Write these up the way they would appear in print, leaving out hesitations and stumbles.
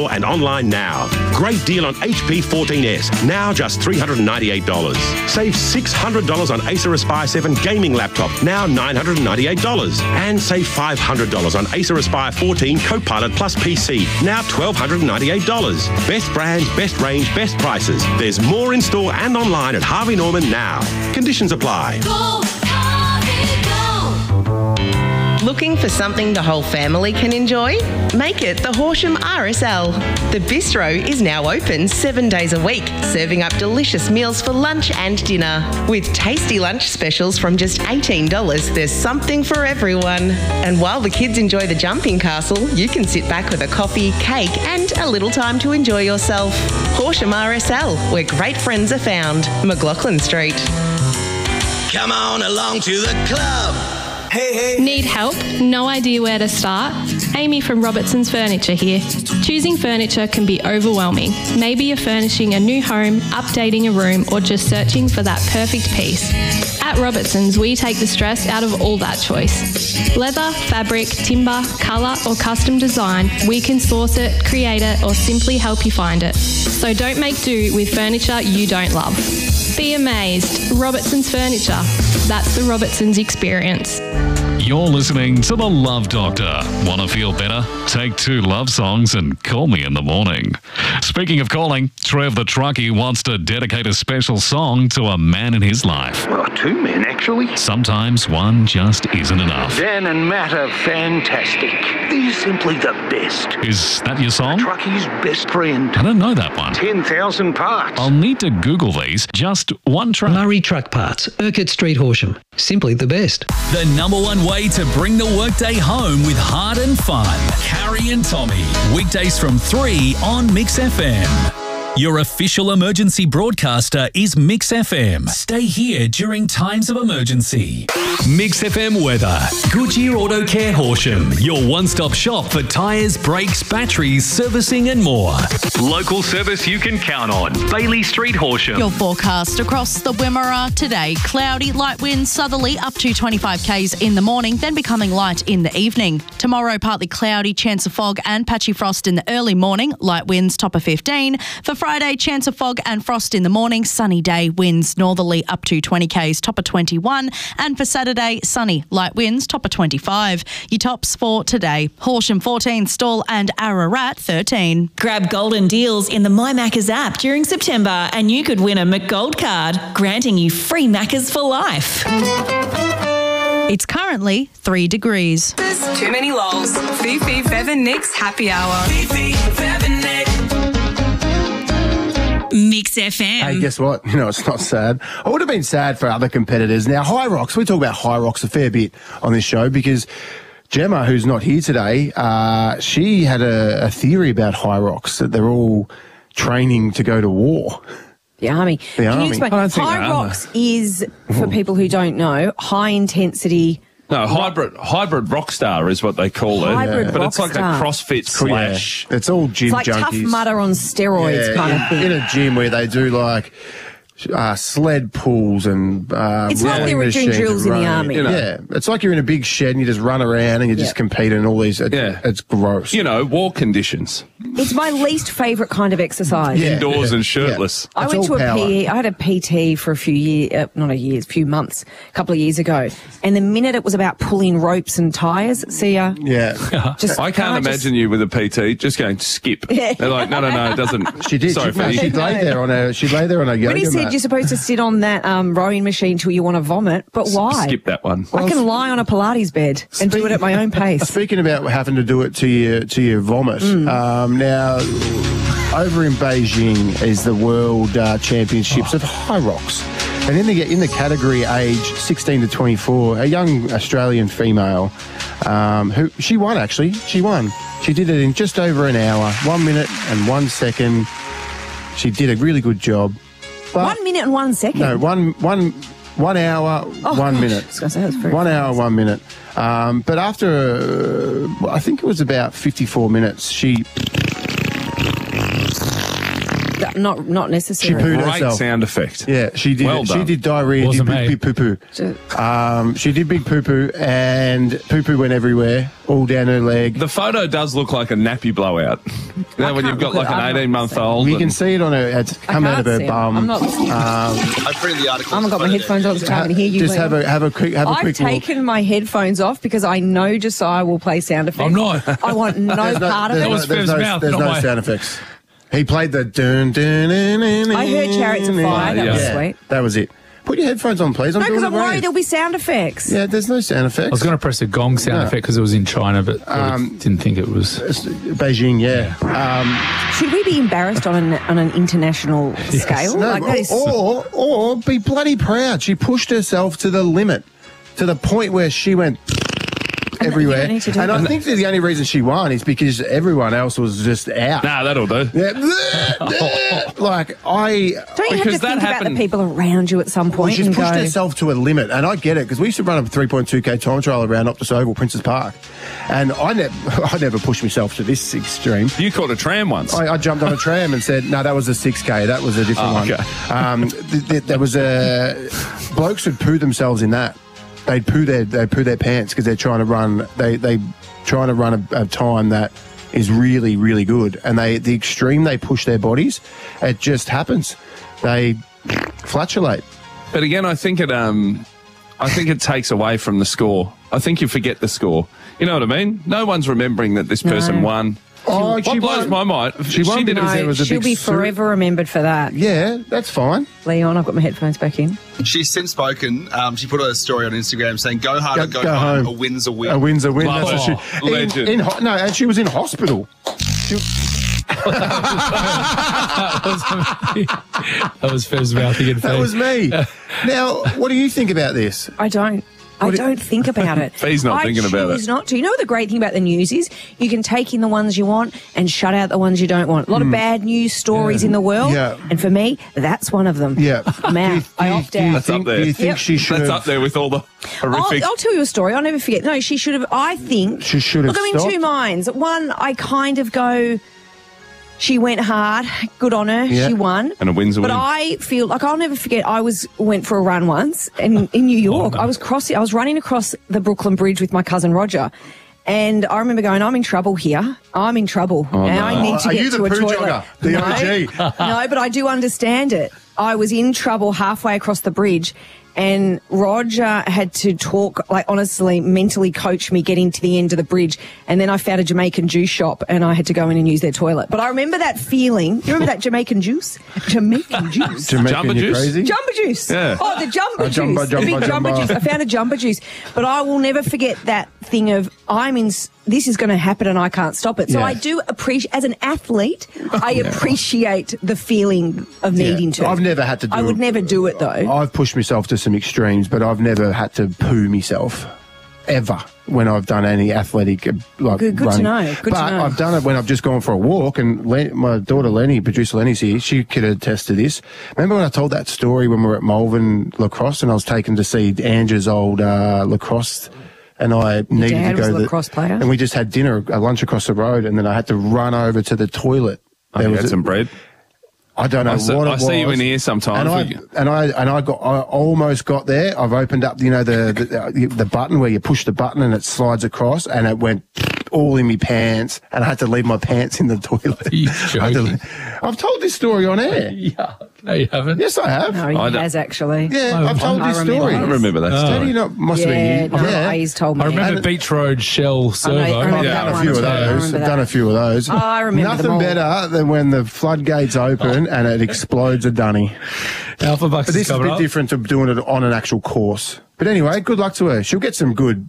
in-store and online now. Great deal on HP 14S, now just $398. Save $600 on Acer Aspire 7 gaming laptop, now $998. And save $500 on Acer Aspire 14 Copilot Plus PC, now $1,298. Best brands, best range, best prices. There's more in-store and online at Harvey Norman now. Conditions apply. Looking for something the whole family can enjoy? Make it the Horsham RSL. The bistro is now open 7 days a week, serving up delicious meals for lunch and dinner. With tasty lunch specials from just $18, there's something for everyone. And while the kids enjoy the jumping castle, you can sit back with a coffee, cake and a little time to enjoy yourself. Horsham RSL, where great friends are found. McLaughlin Street. Come on along to the club. Hey. Need help? No idea where to start? Amy from Robertson's Furniture here. Choosing furniture can be overwhelming. Maybe you're furnishing a new home, updating a room, or just searching for that perfect piece. At Robertson's, we take the stress out of all that choice. Leather, fabric, timber, colour, or custom design, we can source it, create it, or simply help you find it. So don't make do with furniture you don't love. Be amazed. Robertson's Furniture. That's the Robertson's experience. You're listening to The Love Doctor. Want to feel better? Take 2 love songs and call me in the morning. Speaking of calling, Trev the Truckie wants to dedicate a special song to a man in his life. Well, 2 men, actually. Sometimes one just isn't enough. Dan and Matt are fantastic. They're simply the best. Is that your song? Truckie's best friend. I don't know that one. 10,000 parts. I'll need to Google these. Just one track. Murray Truck Parts, Urquhart Street, Horsham. Simply the best. The number one way to bring the workday home with heart and fun. Carrie and Tommy. Weekdays from 3 on Mix FM. Your official emergency broadcaster is Mix FM. Stay here during times of emergency. Mix FM weather. Goodyear Auto Care Horsham. Your one-stop shop for tyres, brakes, batteries, servicing and more. Local service you can count on. Bailey Street, Horsham. Your forecast across the Wimmera today. Cloudy, light winds, southerly up to 25 k's in the morning, then becoming light in the evening. Tomorrow, partly cloudy, chance of fog and patchy frost in the early morning. Light winds, top of 15. For Friday, chance of fog and frost in the morning. Sunny day, winds northerly up to 20 k's, top of 21. And for Saturday, sunny, light winds, top of 25. Your tops for today. Horsham 14, Stawell and Ararat 13. Grab golden deals in the My Maccas app during September and you could win a McGold card, granting you free Maccas for life. It's currently 3 degrees. There's too many lols. Fifi, Fev and Nick's happy hour. Fifi, Fev and Nick. Mix FM. Hey, guess what? You know, it's not sad. I would have been sad for other competitors. Now, High Rocks, we talk about High Rocks a fair bit on this show because Gemma, who's not here today, she had a theory about High Rocks, that they're all training to go to war. The Army. The Can Army. you explain? High Rocks is, for people who don't know, high intensity. No, hybrid rock star is what they call Hybrid it. But it's like rockstar. a CrossFit slash. It's all gym It's like junkies. Tough Mudder on steroids kind of thing. In a gym where they do like sled pulls and It's like rowing they were doing machines drills and in the running. army. You know, yeah, it's like you're in a big shed and you just run around and you just compete in all these. It's gross. You know, war conditions. It's my least favourite kind of exercise. Indoors and shirtless. I went to a PE. I had a PT for a few years, a few months, a couple of years ago. And the minute it was about pulling ropes and tyres, see ya. Yeah. I can't imagine you with a PT just going skip. Yeah. They're like, no, it doesn't. She did. Sorry, She lay there on a yoga When he said mat. you're supposed to sit on that rowing machine till you want to vomit, but why? Skip that one. I can lie on a Pilates bed and do it at my own pace. Speaking about having to do it to your vomit, now over in Beijing is the World Championships of High Rocks, and in the category age 16 to 24, a young Australian female she won. She did it in just over an hour, 1 minute and 1 second. She did a really good job. But 1 minute and 1 second. No, 1 hour, 1 minute. I was gonna say, that's very 1 hour, 1 minute. But after, I think it was about 54 minutes, she... not She necessary. pooed Great herself. sound effect. Yeah, she did. Well She done. did diarrhea. Wasn't did me. big poo-poo. She did big poo-poo, and poo-poo went everywhere, all down her leg. The photo does look like a nappy blowout. You know, when you've got like an 18-month-old. You can see it on her. It's come out of her see it. bum. I'm not listening. I printed the article. I haven't got my headphones on, so I can't hear you. Just Liam. have a quick I've look. taken my headphones off because I know Josiah will play sound effects. I'm not. I want no part of it. There's mouth, no not my- sound effects. He played the dun dun dun dun. I heard Chariots of Fire. That was sweet. That was it. Put your headphones on, please. No, because doing I'm it right. worried there'll be sound effects. Yeah, there's no sound effects. I was going to press a gong sound No. effect because it was in China, but didn't think it was. Beijing, yeah. Should we be embarrassed on an international scale? No, Like that is, or be bloody proud. She pushed herself to the limit, to the point where she went everywhere. don't need to do And I that. think that the only reason she won is because everyone else was just out. Nah, that'll do. Like, I... don't you have to because that think about happened- the people around you at some Well, point she's and pushed go, herself to a limit, and I get it, because we used to run a 3.2k time trial around Optus Oval, Princess Park, and I never pushed myself to this extreme. You caught a tram once. I jumped on a tram and said, no, that was a 6k, that was a different one. Okay. There was blokes would poo themselves in that. They'd poo their pants because they're trying to run. They trying to run a time that is really, really good. And the extreme they push their bodies, it just happens. They flatulate. But again, I think it takes away from the score. I think you forget the score. You know what I mean? No one's remembering that this person won. Oh, What blows my mind? She won did it. because there was a she'll big be forever remembered for that. Yeah, that's fine. Leon, I've got my headphones back in. She's since spoken. She put a story on Instagram saying, "Go hard or go home. A win's a win." A win's a win. Love That's it. what she, Legend. and she was in hospital. That was Fev's mouthing and That was me. Now, what do you think about this? I don't think about it. He's not thinking about I it. choose not to. You know what the great thing about the news is? You can take in the ones you want and shut out the ones you don't want. A lot of bad news stories in the world. Yeah. And for me, that's one of them. Yeah. I'm out. I opt out. That's up there. Do you think she should That's have... up there with all the horrific. I'll tell you a story. I'll never forget. No, she should have. I think She should have Look, I'm in stopped. two minds. One, I kind of go, she went hard. Good on her. Yeah. She won. And a win's a But win. I feel like I'll never forget. I went for a run once in New York. I was running across the Brooklyn Bridge with my cousin Roger. And I remember going, I'm in trouble here. I'm in trouble. Now I need to Are get you the to a poo toilet. jogger? The OG? No, but I do understand it. I was in trouble halfway across the bridge, and Roger had to talk, like, honestly, mentally coach me getting to the end of the bridge. And then I found a Jamaican juice shop, and I had to go in and use their toilet. But I remember that feeling. You remember that Jamaican juice? Jamaican juice. Jumbo you juice? crazy? Jumbo juice. Yeah. Oh, the jumbo juice. Jumbo, The big jumbo, jumbo jumbo. juice. I found a jumbo juice. But I will never forget that thing of, this is going to happen and I can't stop it. So Yeah. I do appreciate, as an athlete, I appreciate the feeling of needing to. I've never had to do I would never do it though. I've pushed myself to some extremes, but I've never had to poo myself. Ever. When I've done any athletic, like, Good to running. know. Good to but know. I've done it when I've just gone for a walk, and my daughter Lenny, producer Lenny's here, she could attest to this. Remember when I told that story when we were at Malvern Lacrosse and I was taken to see Andrew's old lacrosse, and I needed dad to go was a to the lacrosse player? and we just had dinner, a lunch across the road, and then I had to run over to the toilet. You had some bread. I don't know I see- what it I was. see you in here sometimes. I almost got there. I've opened up, the button where you push the button and it slides across, and it went all in my pants, and I had to leave my pants in the toilet. You're joking. I've told this story on air. Yeah. No, you haven't. Yes, I have. No, he has actually. Yeah, I've told this story. I remember that How do story. you not? Must have Yeah, been you. no, he's told me. I remember Beach Road Shell Servo. I remember I've that done a one few of too. I those. remember I've done that. a few of those. Oh, I remember them Nothing all. better than when the floodgates open and it explodes a dunny. Alpha Bucks But this is a coming bit up. different to doing it on an actual course. But anyway, good luck to her. She'll get some good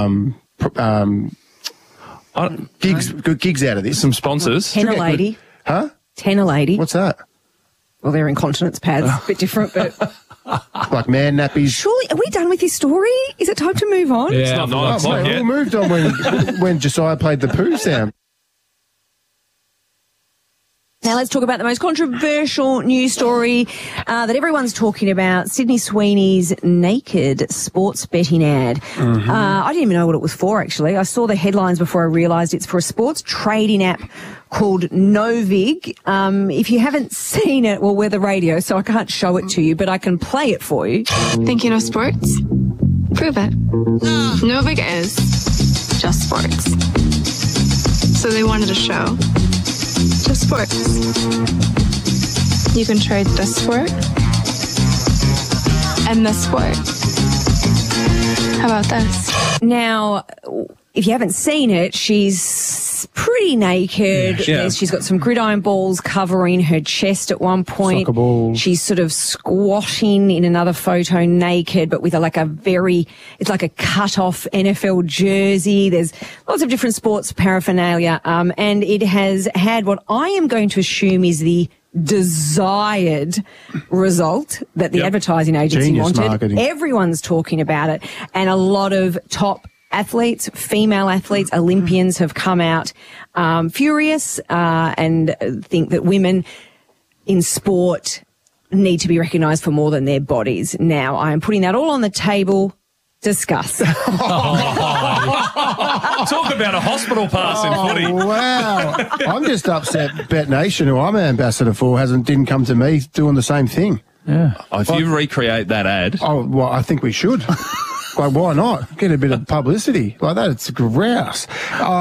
gigs out of this. Some sponsors. Tenor lady. Huh? Tenor lady. What's that? Well, they're incontinence pads. A bit different, but Like man nappies. surely, are we done with this story? Is it time to move on? Yeah, It's not Alpha 9 Bucks. o'clock We all yet. moved on when Josiah played the poo sound. Now let's talk about the most controversial news story that everyone's talking about, Sydney Sweeney's naked sports betting ad. I didn't even know what it was for, actually. I saw the headlines before I realised it's for a sports trading app called Novig. If you haven't seen it, well, we're the radio, so I can't show it to you, but I can play it for you. Thinking of sports? Prove it. Novig is just sports. So they wanted a show. Just sports. You can trade this sport and this sport. How about this? Now, if you haven't seen it, she's pretty naked. Yeah. She's got some gridiron balls covering her chest at one point. Soccer balls. She's sort of squatting in another photo naked, but with it's like a cut-off NFL jersey. There's lots of different sports paraphernalia, and it has had what I am going to assume is the desired result that the advertising agency Genius wanted. marketing. Everyone's talking about it, and a lot of top athletes, female athletes, Olympians have come out furious and think that women in sport need to be recognised for more than their bodies. Now, I am putting that all on the table. Discuss. Talk about a hospital pass in footy. Wow. I'm just upset Bet Nation, who I'm an ambassador for, didn't come to me doing the same thing. Yeah. If you recreate that ad. Oh, well, I think we should. Like, why not? Get a bit of publicity. Like that, it's grouse.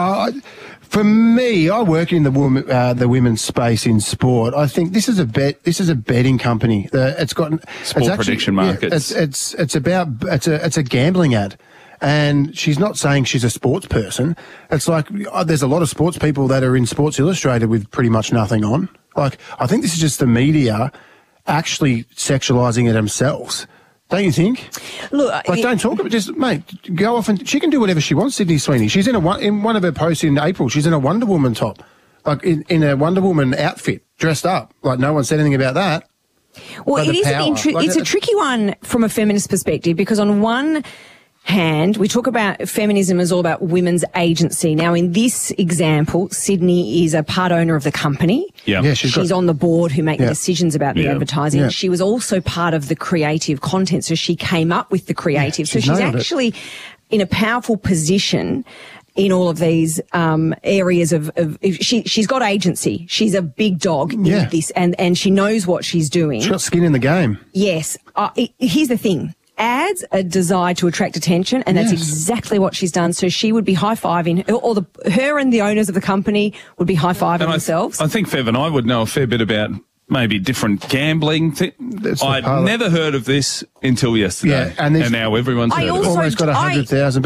For me, I work in the women's space in sport. I think this is a betting company. It's prediction markets. It's a gambling ad. And she's not saying she's a sports person. It's like, there's a lot of sports people that are in Sports Illustrated with pretty much nothing on. Like, I think this is just the media actually sexualizing it themselves. Don't you think? Look, don't talk about just, mate, go off and she can do whatever she wants, Sydney Sweeney. She's in one of her posts in April, she's in a Wonder Woman top. Like in a Wonder Woman outfit, dressed up. Like no one said anything about that. Well, Like it's a tricky one from a feminist perspective, because on one hand, we talk about feminism as all about women's agency. Now, in this example, Sydney is a part owner of the company. Yeah, she's on the board who make the decisions about the advertising. Yeah. She was also part of the creative content, so she came up with the creative. So she's actually in a powerful position in all of these areas of she's got agency. She's a big dog in this, and she knows what she's doing. She's got skin in the game. Yes. Here's the thing. Ads are designed to attract attention, and that's exactly what she's done. So she would be high-fiving, or her and the owners of the company would be high-fiving themselves. I think Fev and I would know a fair bit about maybe different gambling. I'd never heard of this until yesterday, and now everyone's heard of it. Almost got 100,000.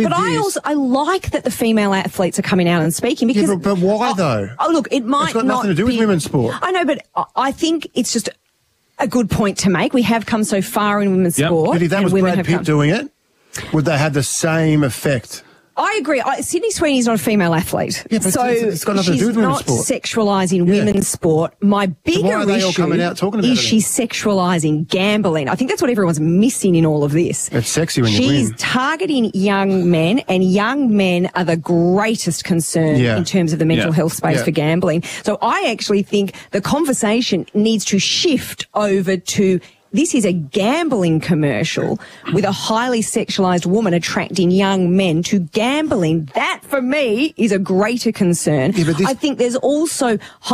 I like that the female athletes are coming out and speaking, because. Yeah, but why though? Oh, look, it might it's got not nothing to do with women's sport. I know, but I think it's just a good point to make. We have come so far in women's sport. But if that was Brad Pitt doing it, would they have the same effect? I agree. Sydney Sweeney's not a female athlete. Yeah, but so it's got nothing to do with women's sport. She's not sexualising women's sport. My bigger why are they all coming out talking about is she's sexualising gambling. I think that's what everyone's missing in all of this. It's sexy when you win. She's targeting young men, and young men are the greatest concern in terms of the mental health space for gambling. So I actually think the conversation needs to shift over to, this is a gambling commercial with a highly sexualised woman attracting young men to gambling. That, for me, is a greater concern. Yeah, I think there's also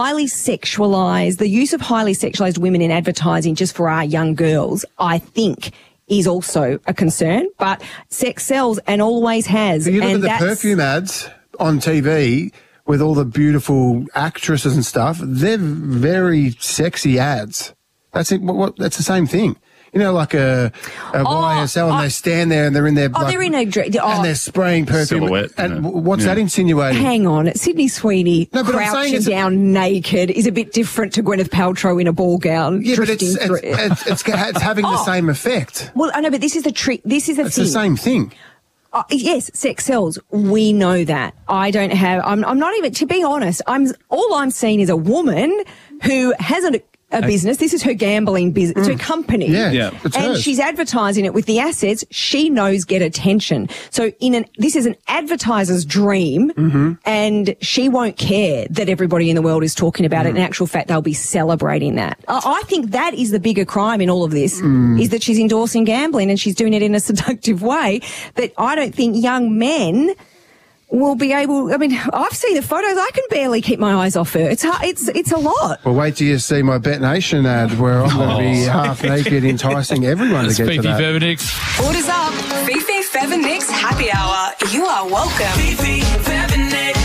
the use of highly sexualised women in advertising just for our young girls, I think, is also a concern. But sex sells and always has. So you look at the perfume ads on TV with all the beautiful actresses and stuff, they're very sexy ads. That's it. That's the same thing. You know, like a YSL, and they stand there and they're in their they're in a and they're spraying perfume. Silhouette, and what's that insinuating? Hang on, Sydney Sweeney crouching down naked is a bit different to Gwyneth Paltrow in a ball gown. Yeah, but it's having the same effect. Well, I know, but this is the trick. This is the thing. It's the same thing. Yes, sex sells. We know that. I'm not even, to be honest, all I'm seeing is a woman who has a business. This is her gambling business. It's her company. Yeah. It's And hers. she's advertising it with the assets she knows get attention. So this is an advertiser's dream, and she won't care that everybody in the world is talking about it. In actual fact, they'll be celebrating that. I think that is the bigger crime in all of this, is that she's endorsing gambling and she's doing it in a seductive way that I don't think young men will be able. I mean, I've seen the photos. I can barely keep my eyes off her. It's a lot. Well, wait till you see my Bet Nation ad where I'm going to be half naked enticing everyone to get to that. Orders up. Fifi Fev and Nick's happy hour. You are welcome. Fifi Fev and Nick.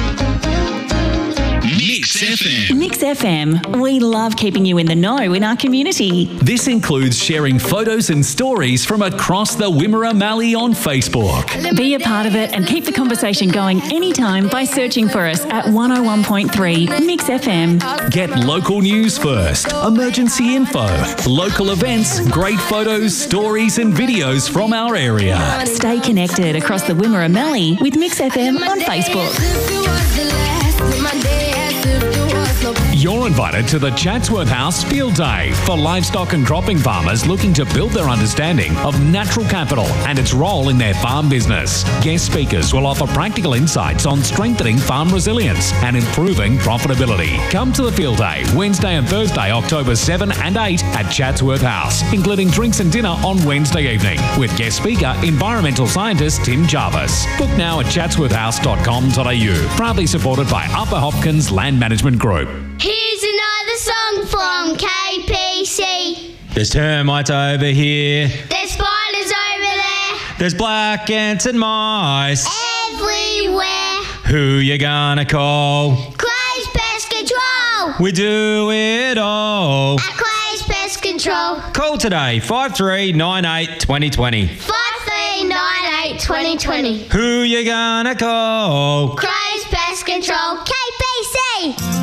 Mix FM. Mix FM. We love keeping you in the know in our community. This includes sharing photos and stories from across the Wimmera Mallee on Facebook. Be a part of it and keep the conversation going anytime by searching for us at 101.3 Mix FM. Get local news first, emergency info, local events, great photos, stories and videos from our area. Stay connected across the Wimmera Mallee with Mix FM on Facebook. You're invited to the Chatsworth House Field Day for livestock and cropping farmers looking to build their understanding of natural capital and its role in their farm business. Guest speakers will offer practical insights on strengthening farm resilience and improving profitability. Come to the Field Day Wednesday and Thursday, October 7 and 8 at Chatsworth House, including drinks and dinner on Wednesday evening with guest speaker, environmental scientist Tim Jarvis. Book now at chatsworthhouse.com.au. Proudly supported by Upper Hopkins Land Management Group. Here's another song from KPC. There's termites over here. There's spiders over there. There's black ants and mice. Everywhere. Who you gonna call? Clay's Pest Control. We do it all. At Clay's Pest Control. Call today, 5398 2020. 5398 2020. Who you gonna call? Clay's Pest Control. KPC.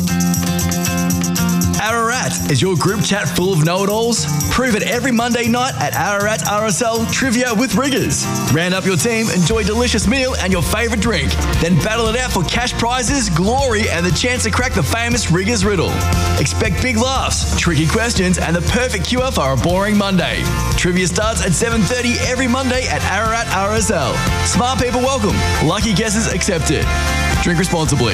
Ararat is your group chat full of know-it-alls? Prove it every Monday night at Ararat RSL Trivia with Riggers. Round up your team, enjoy a delicious meal and your favourite drink. Then battle it out for cash prizes, glory and the chance to crack the famous Riggers riddle. Expect big laughs, tricky questions and the perfect cure for a boring Monday. Trivia starts at 7:30 every Monday at Ararat RSL. Smart people welcome. Lucky guesses accepted. Drink responsibly.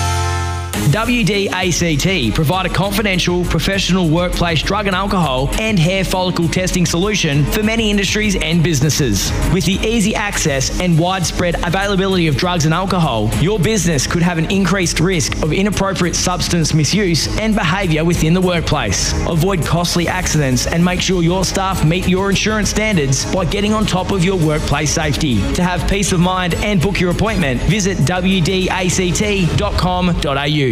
WDACT provide a confidential, professional workplace drug and alcohol and hair follicle testing solution for many industries and businesses. With the easy access and widespread availability of drugs and alcohol, your business could have an increased risk of inappropriate substance misuse and behaviour within the workplace. Avoid costly accidents and make sure your staff meet your insurance standards by getting on top of your workplace safety. To have peace of mind and book your appointment, visit wdact.com.au.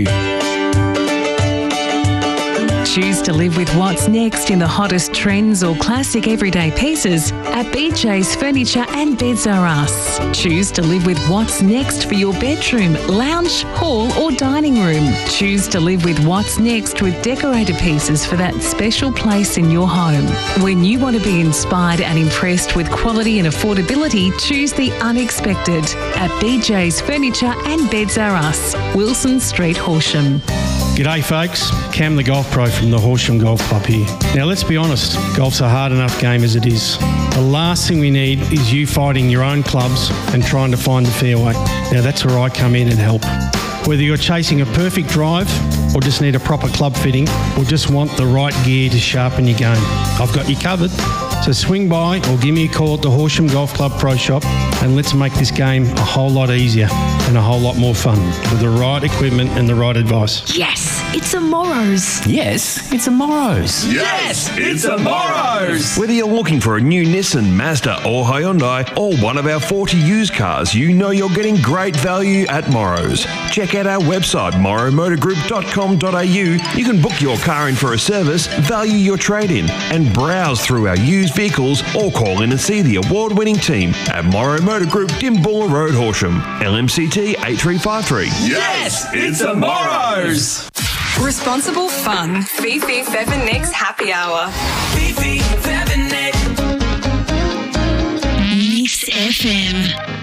Choose to live with what's next in the hottest trends or classic everyday pieces at BJ's Furniture and Beds Are Us. Choose to live with what's next for your bedroom, lounge, hall or dining room. Choose to live with what's next with decorated pieces for that special place in your home. When you want to be inspired and impressed with quality and affordability, choose the unexpected at BJ's Furniture and Beds Are Us, Wilson Street, Horsham. G'day folks, Cam the Golf Pro from the Horsham Golf Club here. Now let's be honest, golf's a hard enough game as it is. The last thing we need is you fighting your own clubs and trying to find the fairway. Now that's where I come in and help. Whether you're chasing a perfect drive or just need a proper club fitting or just want the right gear to sharpen your game, I've got you covered. So swing by or give me a call at the Horsham Golf Club Pro Shop and let's make this game a whole lot easier and a whole lot more fun with the right equipment and the right advice. Yes, it's a Morrow's. Yes, it's a Morrow's. Yes, it's a Morrow's. Whether you're looking for a new Nissan, Mazda or Hyundai or one of our 40 used cars, you know you're getting great value at Morrow's. Check out our website, morrowmotorgroup.com.au. You can book your car in for a service, value your trade-in and browse through our used vehicles or call in and see the award-winning team at Morrow Motor Group, Dimbulla Road, Horsham, LMCT 8353. Yes, it's a Morrow's. Responsible fun. Fifi Fev and Nick's happy hour. Fifi Fev and Nick. Mix FM.